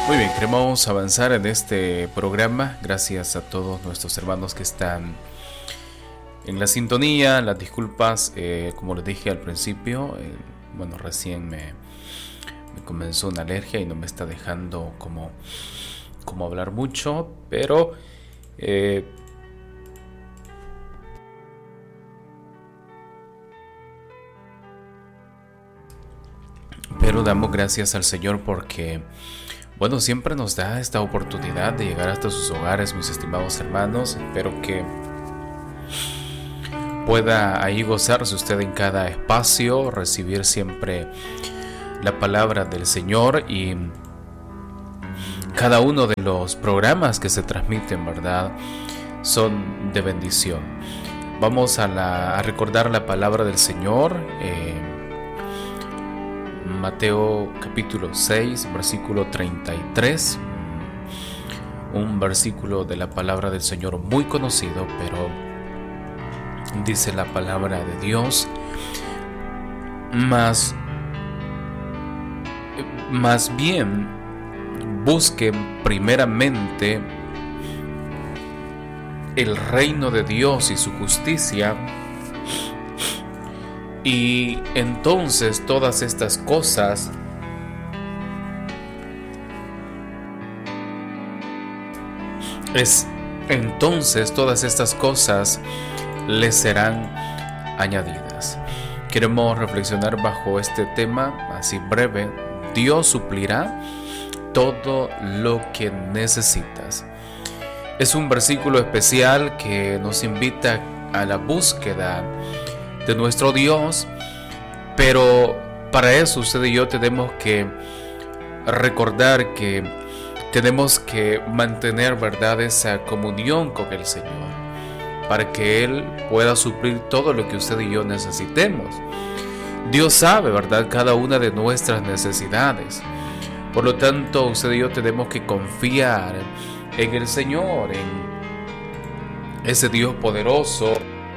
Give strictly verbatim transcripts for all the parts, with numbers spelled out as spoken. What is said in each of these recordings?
Muy bien, queremos avanzar en este programa. Gracias a todos nuestros hermanos que están en la sintonía. Las disculpas, eh, como les dije al principio, eh, bueno, recién me, me comenzó una alergia y no me está dejando como, como hablar mucho, pero eh, pero damos gracias al Señor porque bueno, siempre nos da esta oportunidad de llegar hasta sus hogares, mis estimados hermanos. Espero que pueda ahí gozarse usted en cada espacio, recibir siempre la palabra del Señor y cada uno de los programas que se transmiten, ¿verdad?, son de bendición. Vamos a, la, a recordar la palabra del Señor. Eh, Mateo capítulo seis, versículo treinta y tres, un versículo de la palabra del Señor muy conocido, pero dice la palabra de Dios: más, más bien busquen primeramente el reino de Dios y su justicia, y entonces todas estas cosas es entonces todas estas cosas les serán añadidas. Queremos reflexionar bajo este tema así breve. Dios suplirá todo lo que necesitas. Es un versículo especial que nos invita a la búsqueda de nuestro Dios, pero para eso usted y yo tenemos que recordar que tenemos que mantener, ¿verdad?, esa comunión con el Señor para que Él pueda suplir todo lo que usted y yo necesitemos. Dios sabe, ¿verdad?, cada una de nuestras necesidades. Por lo tanto, usted y yo tenemos que confiar en el Señor, en ese Dios poderoso,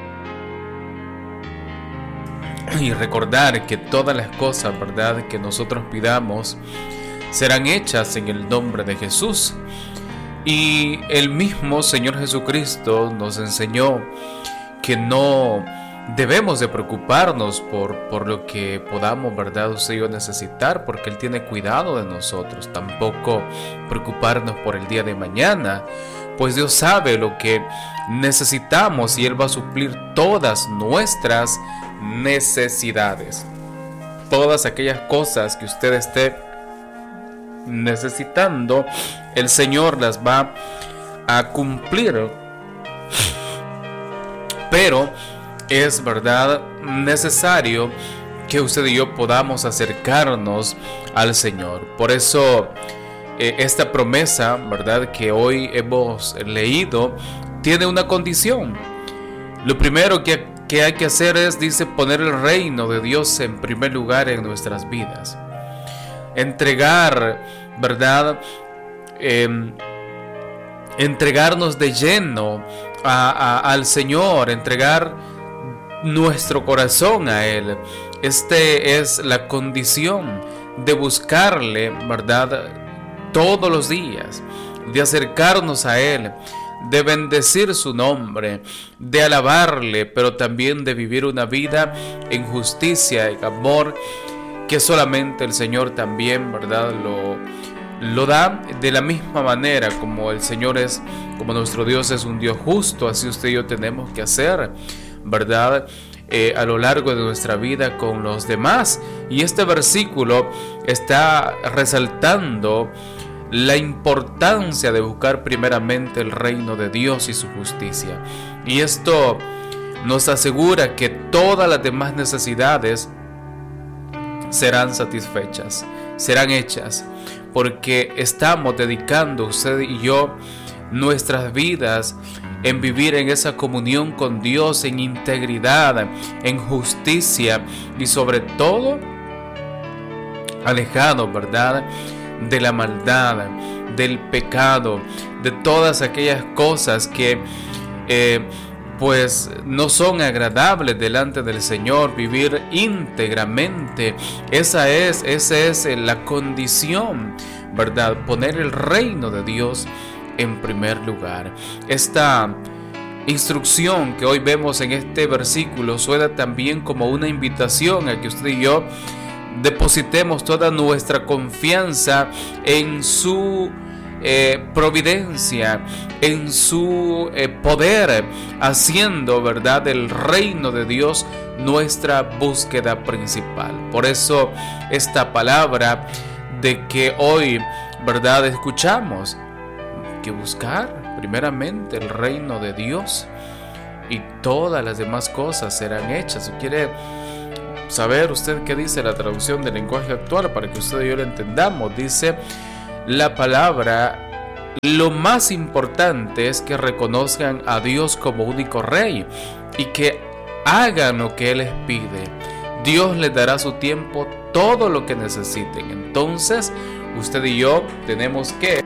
y recordar que todas las cosas, ¿verdad?, que nosotros pidamos serán hechas en el nombre de Jesús. Y el mismo Señor Jesucristo nos enseñó que no debemos de preocuparnos por, por lo que podamos, ¿verdad?, usted y yo necesitar, porque Él tiene cuidado de nosotros. Tampoco preocuparnos por el día de mañana, pues Dios sabe lo que necesitamos y Él va a suplir todas nuestras necesidades. Todas aquellas cosas que usted esté necesitando, el Señor las va a cumplir. Pero es, verdad, necesario que usted y yo podamos acercarnos al Señor. Por eso eh, esta promesa, verdad, que hoy hemos leído, tiene una condición. Lo primero que, que hay que hacer es, dice, poner el reino de Dios en primer lugar en nuestras vidas. Entregar, verdad, eh, entregarnos de lleno a, a, al Señor, entregar nuestro corazón a Él. Este es la condición de buscarle, verdad, todos los días, de acercarnos a Él, de bendecir su nombre, de alabarle, pero también de vivir una vida en justicia, en amor, que solamente el Señor también, verdad, lo, lo da. De la misma manera como el Señor es, como nuestro Dios es un Dios justo, así usted y yo tenemos que hacer, verdad, eh, a lo largo de nuestra vida con los demás. Y este versículo está resaltando la importancia de buscar primeramente el reino de Dios y su justicia. Y esto nos asegura que todas las demás necesidades serán satisfechas, serán hechas, porque estamos dedicando usted y yo nuestras vidas en vivir en esa comunión con Dios, en integridad, en justicia y sobre todo alejados, ¿verdad?, de la maldad, del pecado, de todas aquellas cosas que eh, pues no son agradables delante del Señor, vivir íntegramente. Esa es, esa es la condición, ¿verdad? Poner el reino de Dios en primer lugar. Esta instrucción que hoy vemos en este versículo suena también como una invitación a que usted y yo depositemos toda nuestra confianza en su eh, providencia, en su eh, poder, haciendo, ¿verdad?, del reino de Dios nuestra búsqueda principal. Por eso esta palabra de que hoy, ¿verdad?, escuchamos que buscar primeramente el reino de Dios y todas las demás cosas serán hechas. Si quiere saber usted qué dice la traducción del lenguaje actual para que usted y yo lo entendamos, dice la palabra: lo más importante es que reconozcan a Dios como único rey y que hagan lo que Él les pide. Dios les dará a su tiempo todo lo que necesiten. Entonces usted y yo tenemos que,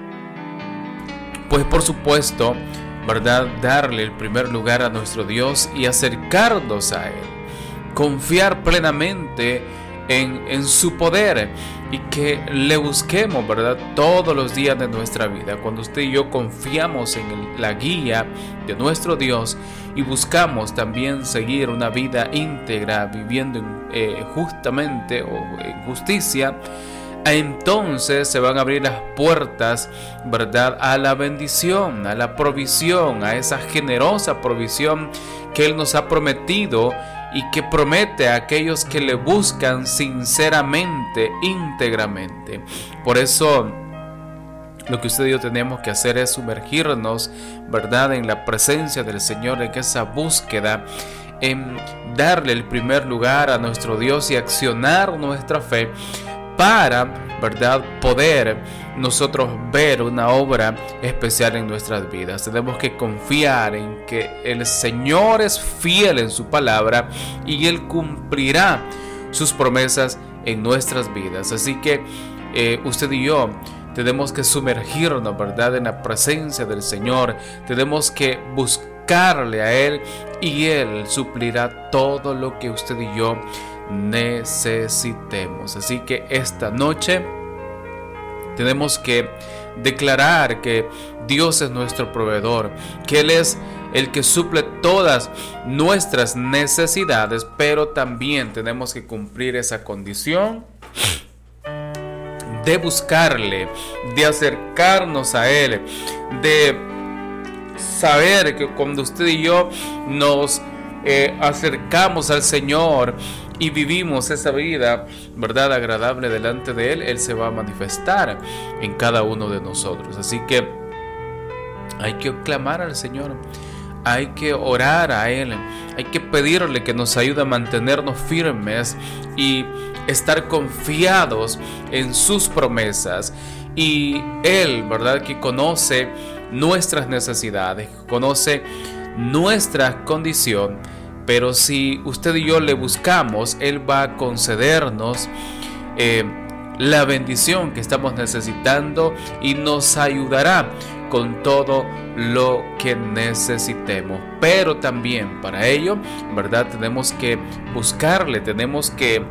pues por supuesto, ¿verdad?, darle el primer lugar a nuestro Dios y acercarnos a Él, confiar plenamente en, en su poder y que le busquemos, ¿verdad?, todos los días de nuestra vida. Cuando usted y yo confiamos en el, la guía de nuestro Dios y buscamos también seguir una vida íntegra, viviendo eh, justamente o en justicia, entonces se van a abrir las puertas, ¿verdad?, a la bendición, a la provisión, a esa generosa provisión que Él nos ha prometido y que promete a aquellos que le buscan sinceramente, íntegramente. Por eso lo que usted y yo tenemos que hacer es sumergirnos, ¿verdad?, en la presencia del Señor, en esa búsqueda, en darle el primer lugar a nuestro Dios y accionar nuestra fe para, ¿verdad?, poder nosotros ver una obra especial en nuestras vidas. Tenemos que confiar en que el Señor es fiel en su palabra y Él cumplirá sus promesas en nuestras vidas. Así que eh, usted y yo tenemos que sumergirnos, ¿verdad?, en la presencia del Señor. Tenemos que buscarle a Él y Él suplirá todo lo que usted y yo necesitemos. Así que esta noche tenemos que declarar que Dios es nuestro proveedor, que Él es el que suple todas nuestras necesidades, pero también tenemos que cumplir esa condición de buscarle, de acercarnos a Él, de saber que cuando usted y yo nos eh, acercamos al Señor y vivimos esa vida, ¿verdad?, agradable delante de Él, Él se va a manifestar en cada uno de nosotros. Así que hay que clamar al Señor, hay que orar a Él, hay que pedirle que nos ayude a mantenernos firmes y estar confiados en sus promesas. Y Él, ¿verdad?, que conoce nuestras necesidades, conoce nuestra condición, pero si usted y yo le buscamos, Él va a concedernos eh, la bendición que estamos necesitando y nos ayudará con todo lo que necesitemos. Pero también para ello, ¿verdad?, tenemos que buscarle, tenemos que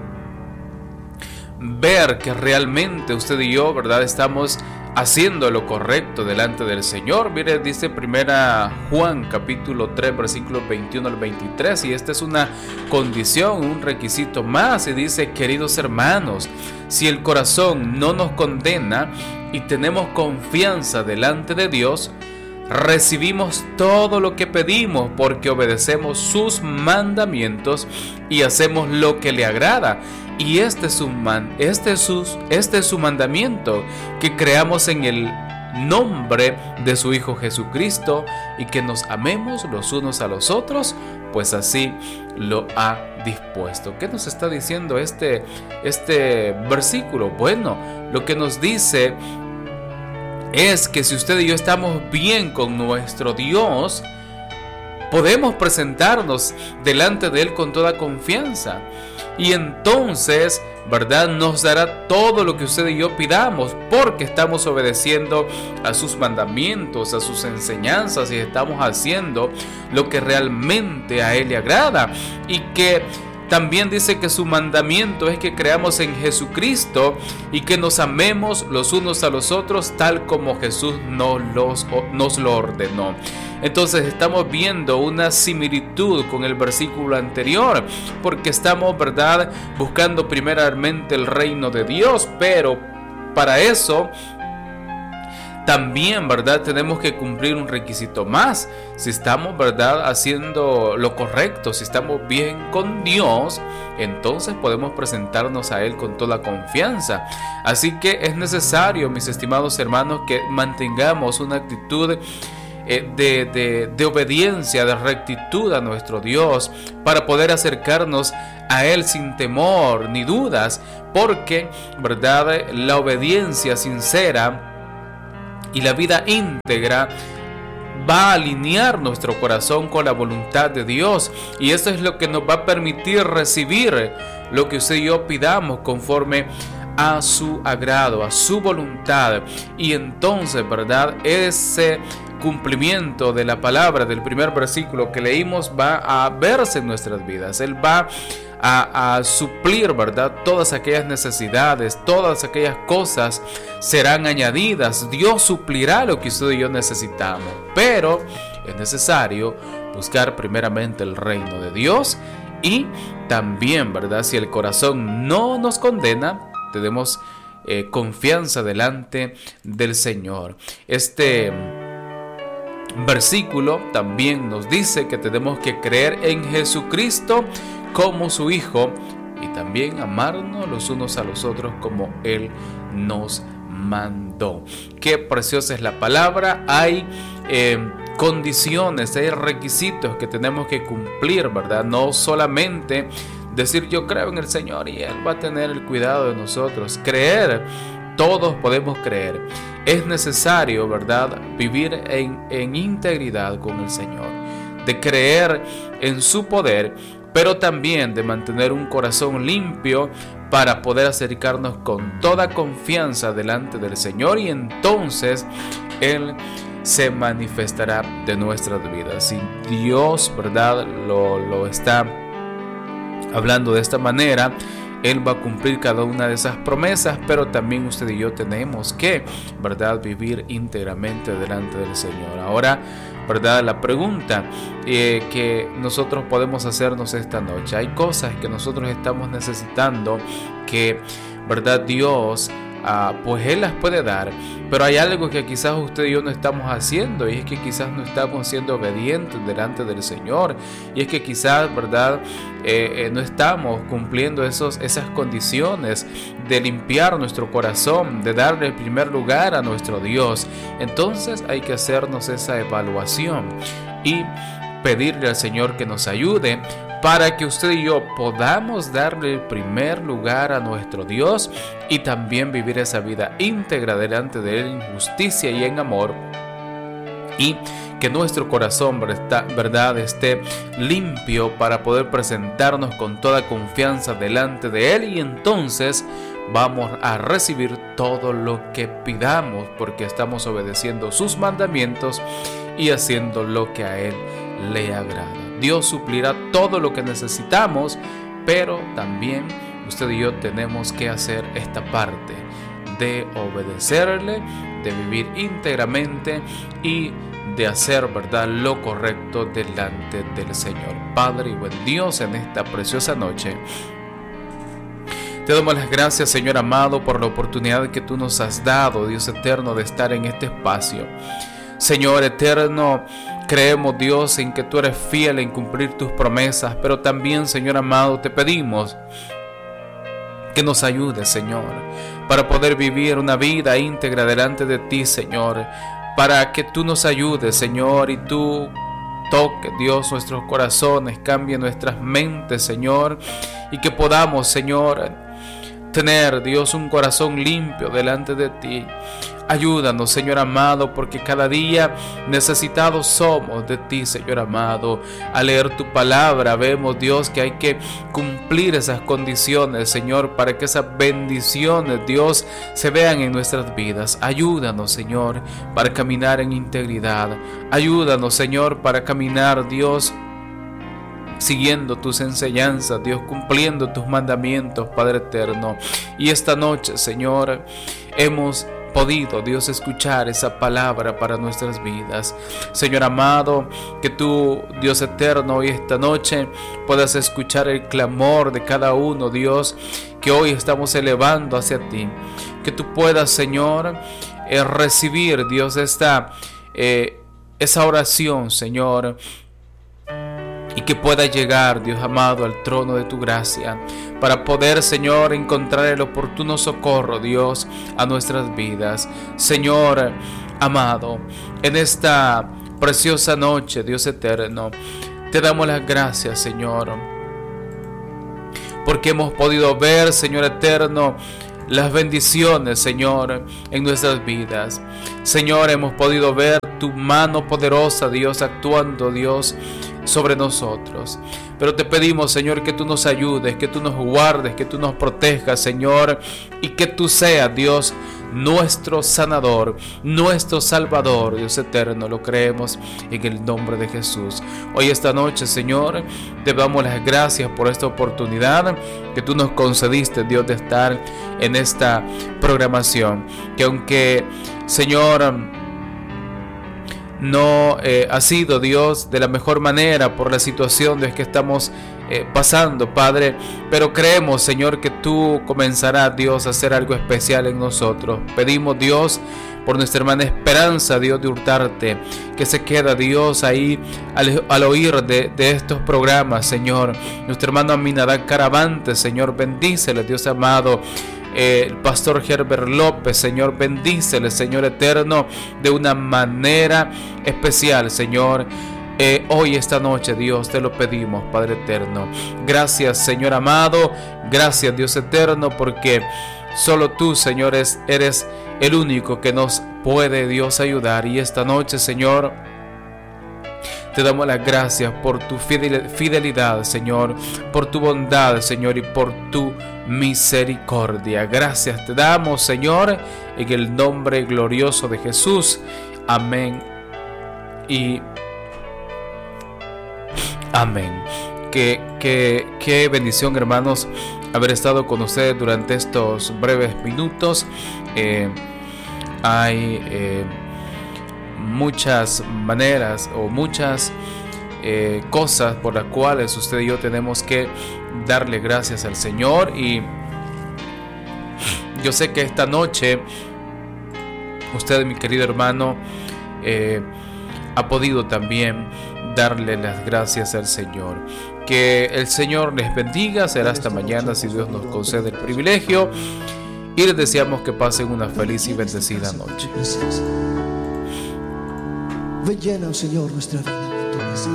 ver que realmente usted y yo, ¿verdad?, estamos haciendo lo correcto delante del Señor. Mire, dice primera Juan capítulo tres versículos veintiuno al veintitrés, y esta es una condición, un requisito más, y dice: queridos hermanos, si el corazón no nos condena y tenemos confianza delante de Dios, recibimos todo lo que pedimos porque obedecemos sus mandamientos y hacemos lo que le agrada. Y este es, su man, este, es su, este es su mandamiento, que creamos en el nombre de su Hijo Jesucristo y que nos amemos los unos a los otros, pues así lo ha dispuesto. ¿Qué nos está diciendo este, este versículo? Bueno, lo que nos dice es que si usted y yo estamos bien con nuestro Dios, podemos presentarnos delante de Él con toda confianza. y entonces, ¿verdad?, nos dará todo lo que usted y yo pidamos, porque estamos obedeciendo a sus mandamientos, a sus enseñanzas, y estamos haciendo lo que realmente a Él le agrada. Y que también dice que su mandamiento es que creamos en Jesucristo y que nos amemos los unos a los otros tal como Jesús nos, los, nos lo ordenó. Entonces estamos viendo una similitud con el versículo anterior, porque estamos, ¿verdad?, buscando primeramente el reino de Dios, pero para eso también, ¿verdad?, tenemos que cumplir un requisito más. Si estamos, ¿verdad?, haciendo lo correcto, si estamos bien con Dios, entonces podemos presentarnos a Él con toda confianza. Así que es necesario, mis estimados hermanos, que mantengamos una actitud De, de, de obediencia, de rectitud a nuestro Dios, para poder acercarnos a Él sin temor ni dudas, porque, ¿verdad?, la obediencia sincera y la vida íntegra va a alinear nuestro corazón con la voluntad de Dios, y eso es lo que nos va a permitir recibir lo que usted y yo pidamos conforme a su agrado, a su voluntad. Y entonces, ¿verdad?, ese cumplimiento de la palabra del primer versículo que leímos va a verse en nuestras vidas. Él va a, a suplir, ¿verdad?, todas aquellas necesidades, todas aquellas cosas serán añadidas. Dios suplirá lo que usted y yo necesitamos, pero es necesario buscar primeramente el reino de Dios. Y también, ¿verdad?, si el corazón no nos condena, tenemos eh, confianza delante del Señor. Este versículo también nos dice que tenemos que creer en Jesucristo como su Hijo y también amarnos los unos a los otros como Él nos mandó. Qué preciosa es la palabra. Hay eh, condiciones, hay requisitos que tenemos que cumplir, ¿verdad? No solamente decir yo creo en el Señor y Él va a tener el cuidado de nosotros. Creer, todos podemos creer. Es necesario, ¿verdad?, vivir en, en integridad con el Señor, de creer en su poder, pero también de mantener un corazón limpio para poder acercarnos con toda confianza delante del Señor, y entonces Él se manifestará de nuestras vidas. Si Dios, ¿verdad?, lo, lo está hablando de esta manera, Él va a cumplir cada una de esas promesas, pero también usted y yo tenemos que, ¿verdad?, vivir íntegramente delante del Señor. Ahora, ¿verdad?, la pregunta eh, que nosotros podemos hacernos esta noche: hay cosas que nosotros estamos necesitando que, ¿verdad?, Dios Ah, pues Él las puede dar, pero hay algo que quizás usted y yo no estamos haciendo, y es que quizás no estamos siendo obedientes delante del Señor, y es que quizás, ¿verdad?, eh, eh, no estamos cumpliendo esos, esas condiciones de limpiar nuestro corazón, de darle el primer lugar a nuestro Dios. Entonces hay que hacernos esa evaluación y pedirle al Señor que nos ayude para que usted y yo podamos darle el primer lugar a nuestro Dios y también vivir esa vida íntegra delante de Él en justicia y en amor, y que nuestro corazón, verdad, esté limpio para poder presentarnos con toda confianza delante de Él, y entonces vamos a recibir todo lo que pidamos, porque estamos obedeciendo sus mandamientos y haciendo lo que a Él le agrada. Dios suplirá todo lo que necesitamos, pero también usted y yo tenemos que hacer esta parte de obedecerle, de vivir íntegramente y de hacer, ¿verdad?, lo correcto delante del Señor. Padre y buen Dios, en esta preciosa noche te damos las gracias, Señor amado, por la oportunidad que tú nos has dado, Dios eterno, de estar en este espacio. Señor eterno, creemos, Dios, en que tú eres fiel en cumplir tus promesas, pero también, Señor amado, te pedimos que nos ayudes, Señor, para poder vivir una vida íntegra delante de ti, Señor, para que tú nos ayudes, Señor, y tú toque, Dios, nuestros corazones, cambie nuestras mentes, Señor, y que podamos, Señor, tener, Dios, un corazón limpio delante de ti. Ayúdanos, Señor amado, porque cada día necesitados somos de ti, Señor amado. Al leer tu palabra vemos, Dios, que hay que cumplir esas condiciones, Señor, para que esas bendiciones, Dios, se vean en nuestras vidas. Ayúdanos, Señor, para caminar en integridad. Ayúdanos, Señor, para caminar, Dios, siguiendo tus enseñanzas, Dios, cumpliendo tus mandamientos, Padre eterno. Y esta noche, Señor, hemos podido, Dios, escuchar esa palabra para nuestras vidas. Señor amado, que tú, Dios eterno, hoy esta noche puedas escuchar el clamor de cada uno, Dios, que hoy estamos elevando hacia ti. Que tú puedas, Señor, eh, recibir, Dios, esta eh, esa oración, Señor, y que pueda llegar, Dios amado, al trono de tu gracia, para poder, Señor, encontrar el oportuno socorro, Dios, a nuestras vidas. Señor amado, en esta preciosa noche, Dios eterno, te damos las gracias, Señor, porque hemos podido ver, Señor eterno, las bendiciones, Señor, en nuestras vidas. Señor, hemos podido ver tu mano poderosa, Dios, actuando, Dios, sobre nosotros. Pero te pedimos, Señor, que tú nos ayudes, que tú nos guardes, que tú nos protejas, Señor, y que tú seas, Dios, nuestro sanador, nuestro salvador, Dios eterno. Lo creemos en el nombre de Jesús. Hoy esta noche, Señor, te damos las gracias por esta oportunidad que tú nos concediste, Dios, de estar en esta programación, que aunque, Señor, no eh, ha sido, Dios, de la mejor manera por la situación de que estamos eh, pasando, Padre, pero creemos, Señor, que tú comenzarás, Dios, a hacer algo especial en nosotros. Pedimos, Dios, por nuestra hermana Esperanza, Dios de Hurtarte, que se queda, Dios, ahí al, al oír de, de estos programas, Señor. Nuestro hermano Aminadab Caravante, Señor, bendícele, Dios amado. Eh, el pastor Herbert López, Señor, bendícele, Señor eterno, de una manera especial, Señor. Eh, hoy, esta noche, Dios, te lo pedimos, Padre eterno. Gracias, Señor amado. Gracias, Dios eterno, porque solo tú, Señor, eres el único que nos puede, Dios, ayudar. Y esta noche, Señor, te damos las gracias por tu fidelidad, Señor, por tu bondad, Señor, y por tu misericordia. Gracias te damos, Señor, en el nombre glorioso de Jesús. Amén y amén. Qué, qué, qué bendición, hermanos, haber estado con ustedes durante estos breves minutos. Eh, hay... Eh, muchas maneras o muchas eh, cosas por las cuales usted y yo tenemos que darle gracias al Señor, y yo sé que esta noche usted, mi querido hermano, eh, ha podido también darle las gracias al Señor. Que el Señor les bendiga. Será hasta mañana, si Dios nos concede el privilegio, y les deseamos que pasen una feliz y bendecida noche. Ven, llena, Señor, nuestra vida.